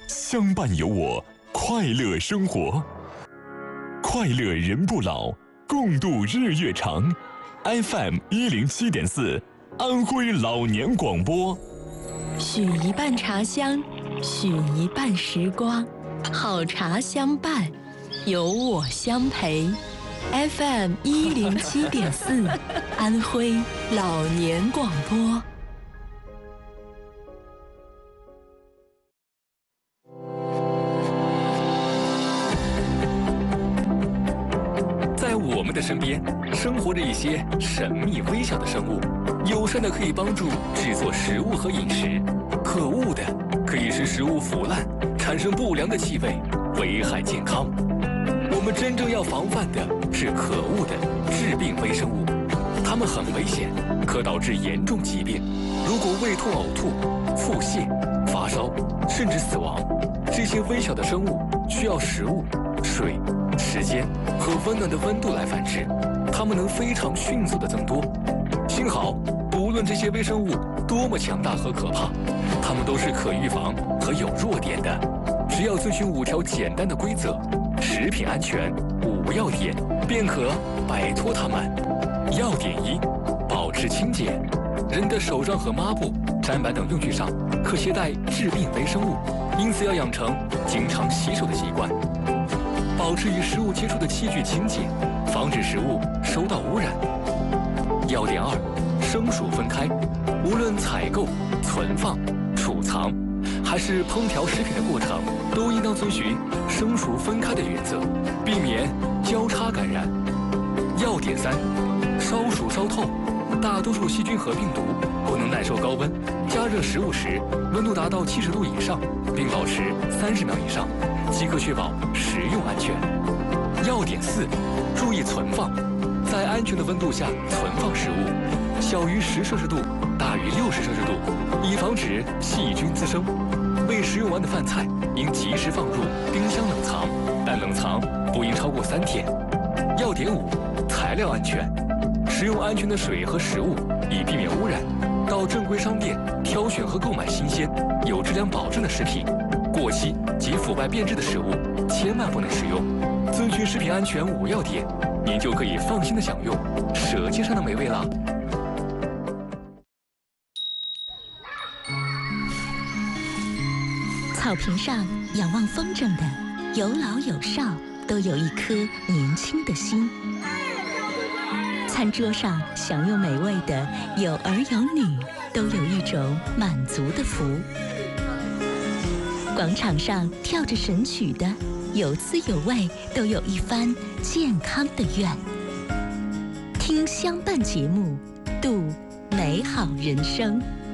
相伴有我，快乐生活，快乐人不老，共度日月长。FM 107.4，安徽老年广播。 许一半茶香，许一半时光，好茶相伴，有我相陪。FM 107.4，安徽老年广播。 在我们的身边，生活着一些神秘微小的生物，友善的可以帮助制作食物和饮食，可恶的可以使食物腐烂，产生不良的气味，危害健康。我们真正要防范的是可恶的致病微生物，它们很危险，可导致严重疾病，如果胃痛、呕吐、腹泻、发烧，甚至死亡。这些微小的生物需要食物、水、时间和温暖的温度来繁殖，它们能非常迅速地增多。幸好，不论这些微生物多么强大和可怕，它们都是可预防和有弱点的。只要遵循5条简单的规则，食品安全5要点，便可摆脱它们。要点1：保持清洁。人的手上和抹布、砧板等用具上可携带致病微生物，因此要养成经常洗手的习惯。保持与食物接触的器具清洁，防止食物受到污染。要点2：生熟分开。无论采购、存放、储藏，还是烹调食品的过程，都应当遵循生熟分开的原则，避免交叉感染。要点3：烧熟烧透。大多数细菌和病毒不能耐受高温，加热食物时温度达到70度以上，并保持30秒以上，即可确保食用安全。要点4：注意存放。在安全的温度下存放食物，小于10摄氏度，大于60摄氏度，以防止细菌滋生。未食用完的饭菜应及时放入冰箱冷藏，但冷藏不应超过3天。要点5：材料安全。使用安全的水和食物，以避免污染。到正规商店挑选和购买新鲜、有质量保证的食品。过期及腐败变质的食物千万不能食用。遵循食品安全5要点，您就可以放心的享用舌尖上的美味了。 草坪上仰望风筝的，有老有少，都有一颗年轻的心。餐桌上享用美味的，有儿有女，都有一种满足的福。广场上跳着神曲的，有滋有味，都有一番健康的愿。听相伴节目，度美好人生。